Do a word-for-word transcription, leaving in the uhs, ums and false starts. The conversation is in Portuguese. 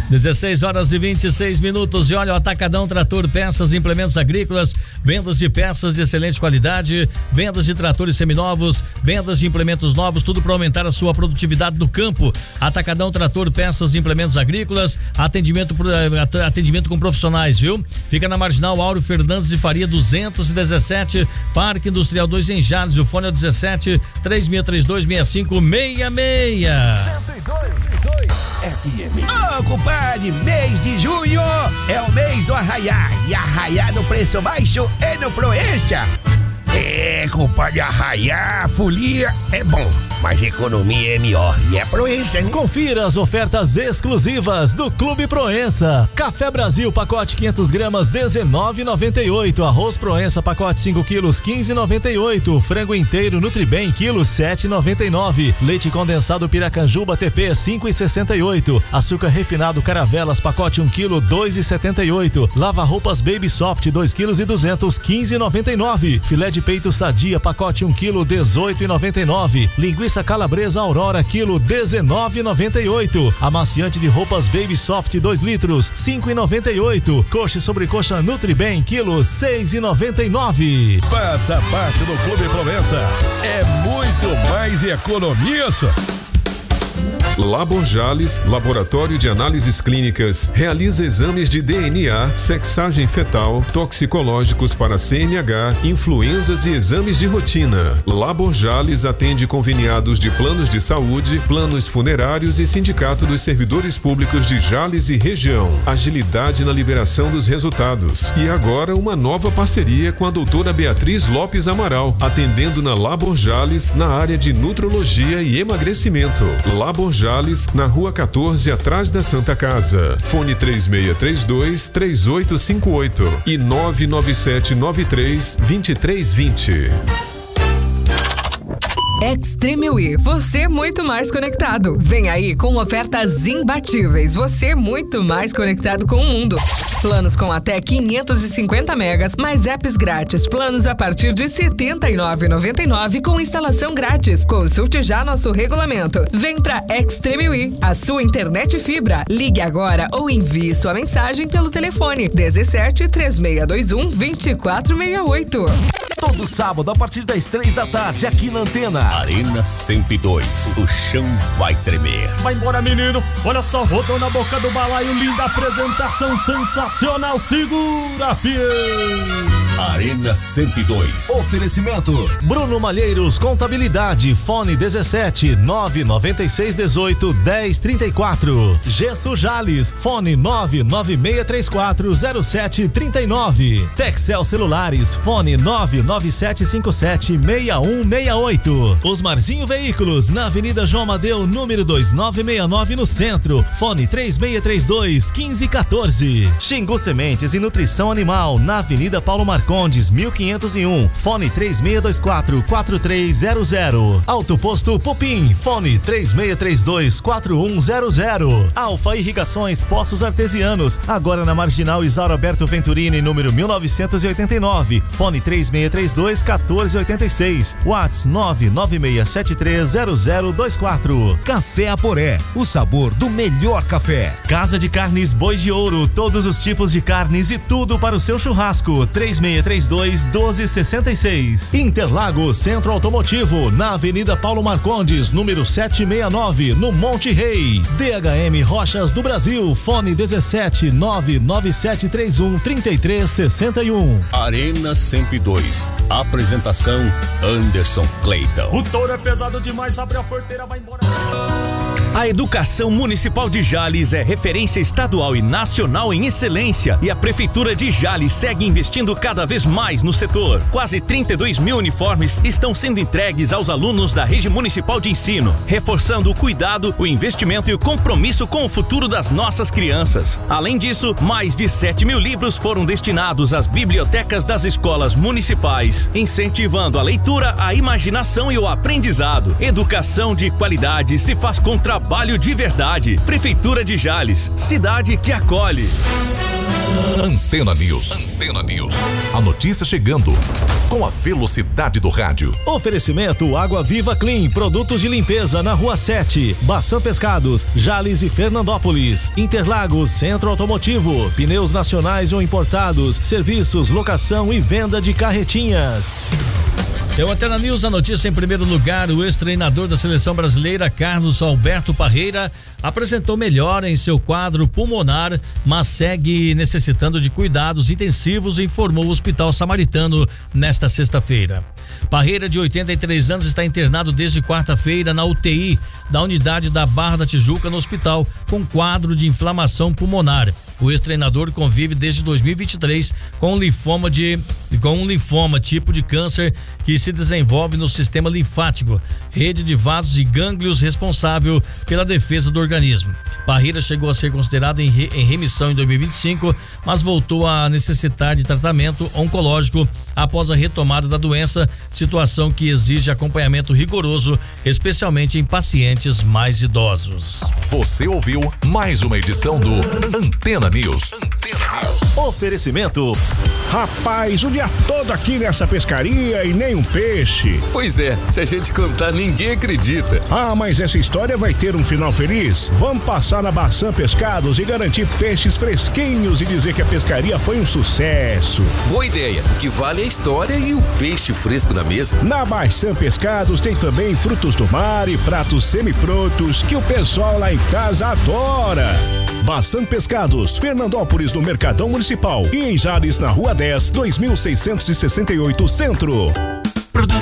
dezesseis horas e vinte e seis minutos. E olha, o Atacadão Trator, peças e implementos agrícolas, vendas de peças de excelente qualidade, vendas de tratores seminovos, vendas de implementos novos, tudo para aumentar a sua produtividade do campo. Atacadão Trator, peças e implementos agrícolas, atendimento, atendimento com profissionais, viu? Fica na Marginal Áureo Fernandes de Faria duzentos e dezessete, Parque Industrial dois em Jales. O fone é dezessete, três seis três dois, seis cinco seis seis. cento e dois F M. Ô, compadre, mês de junho é o mês do Arraiá. E Arraiá no preço baixo é no Proença. É, compadre, Arraiá, folia é bom, mas economia é melhor. E é Proença, né? Confira as ofertas exclusivas do Clube Proença. Café Brasil, pacote quinhentas gramas, dezenove reais e noventa e oito. Arroz Proença, pacote cinco quilos, quinze reais e noventa e oito. Frango inteiro Nutribem, quilo, sete reais e noventa e nove. Leite condensado Piracanjuba T P, cinco reais e sessenta e oito. Açúcar refinado Caravelas, pacote um quilo, dois reais e setenta e oito. Lava roupas Baby Soft, dois quilos e duzentos, quinze reais e noventa e nove. Filé de peito Sadia, pacote um quilo, dezoito reais e noventa e nove. Linguiça Calabresa Aurora, quilo, dezenove reais e noventa e oito. Amaciante de roupas Baby Soft, dois litros, cinco reais e noventa e oito. Coxa e sobrecoxa Nutribem, quilo, seis reais e noventa e nove. Faça parte do Clube Proença. É muito mais economia, só. Labor Jales, Laboratório de Análises Clínicas, realiza exames de D N A, sexagem fetal, toxicológicos para C N H, influenzas e exames de rotina. Labor Jales atende conveniados de planos de saúde, planos funerários e Sindicato dos Servidores Públicos de Jales e região. Agilidade na liberação dos resultados. E agora uma nova parceria com a doutora Beatriz Lopes Amaral, atendendo na Labor Jales na área de nutrologia e emagrecimento. Labor Jales, na Rua quatorze, atrás da Santa Casa. Fone três seis três dois, três oito cinco oito e nove nove sete nove três, dois três dois zero. Extreme We, você muito mais conectado. Vem aí com ofertas imbatíveis. Você muito mais conectado com o mundo. Planos com até quinhentos e cinquenta megas, mais apps grátis. Planos a partir de setenta e nove reais e noventa e nove com instalação grátis. Consulte já nosso regulamento. Vem pra Extreme We, a sua internet fibra. Ligue agora ou envie sua mensagem pelo telefone dezessete, três seis dois um, dois quatro seis oito. Todo sábado, a partir das três da tarde, aqui na Antena. Arena cento e dois, o chão vai tremer. Vai embora, menino. Olha só, rodou na boca do balaio, linda apresentação, sensacional. Segura, Pia. Arena cento e dois. Oferecimento Bruno Malheiros Contabilidade. Fone dezessete, nove nove seis um oito, dez trinta e quatro. Gesso Jales. Fone nove nove seis três quatro, zero sete três nove. Texcel Celulares. Fone nove nove sete cinco sete, seis um seis oito. Osmarzinho Veículos, na Avenida João Amadeu, número dois nove seis nove, no centro. Fone três seis três dois, um cinco um quatro. Xingu Sementes e Nutrição Animal, na Avenida Paulo Marcondes, mil quinhentos e um. Fone três seis dois quatro, quatro três zero zero. Autoposto Pupim. Fone três seis três dois, quatro um zero zero. Alfa Irrigações Poços Artesianos, agora na Marginal Isauro Alberto Venturini, número mil novecentos e oitenta e nove. Fone três seis três dois, um quatro oito seis. WhatsApp nove nove seis sete três zero zero dois quatro. Café Aporé, o sabor do melhor café. Casa de Carnes Boi de Ouro, todos os tipos de carnes e tudo para o seu churrasco. três seis três dois, um dois seis seis. Interlagos Centro Automotivo, na Avenida Paulo Marcondes, número setecentos e sessenta e nove, no Monte Rei. D H M Rochas do Brasil, fone dezessete, nove nove sete três um, três três seis um. Arena cento e dois. Apresentação Anderson Clayton. O touro é pesado demais, abre a porteira, vai embora. A Educação Municipal de Jales é referência estadual e nacional em excelência e a Prefeitura de Jales segue investindo cada vez mais no setor. Quase trinta e dois mil uniformes estão sendo entregues aos alunos da Rede Municipal de Ensino, reforçando o cuidado, o investimento e o compromisso com o futuro das nossas crianças. Além disso, mais de sete mil livros foram destinados às bibliotecas das escolas municipais, incentivando a leitura, a imaginação e o aprendizado. Educação de qualidade se faz com trabalho trabalho de verdade. Prefeitura de Jales, cidade que acolhe. Antena News. Antena News. A notícia chegando com a velocidade do rádio. Oferecimento Água Viva Clean, produtos de limpeza na Rua sete, Baçã Pescados, Jales e Fernandópolis, Interlagos, Centro Automotivo, pneus nacionais ou importados, serviços, locação e venda de carretinhas. Eu Antena News, a notícia em primeiro lugar, o ex-treinador da seleção brasileira, Carlos Alberto Parreira, apresentou melhora em seu quadro pulmonar, mas segue necessitando de cuidados intensivos, informou o Hospital Samaritano nesta sexta-feira. Parreira, de oitenta e três anos, está internado desde quarta-feira na U T I da unidade da Barra da Tijuca no hospital, com quadro de inflamação pulmonar. O ex-treinador convive desde dois mil e vinte e três com linfoma de com um linfoma, tipo de câncer que se desenvolve no sistema linfático, rede de vasos e gânglios responsável pela defesa do organismo. Parreira chegou a ser considerado em, re, em remissão em dois mil e vinte e cinco, mas voltou a necessitar de tratamento oncológico após a retomada da doença, situação que exige acompanhamento rigoroso, especialmente em pacientes mais idosos. Você ouviu mais uma edição do Antena News. Antena News. Oferecimento. Rapaz, o dia todo aqui nessa pescaria e nem um peixe. Pois é, se a gente contar, ninguém acredita. Ah, mas essa história vai ter um final feliz. Vamos passar na Baçã Pescados e garantir peixes fresquinhos e dizer que a pescaria foi um sucesso. Boa ideia. O que vale é a história e o peixe fresco na mesa. Na Baçã Pescados tem também frutos do mar e pratos semi-prontos que o pessoal lá em casa adora. Baçã Pescados, Fernandópolis, no Mercadão Municipal, e em Jales, na Rua dez, dois mil seiscentos e sessenta e oito, Centro.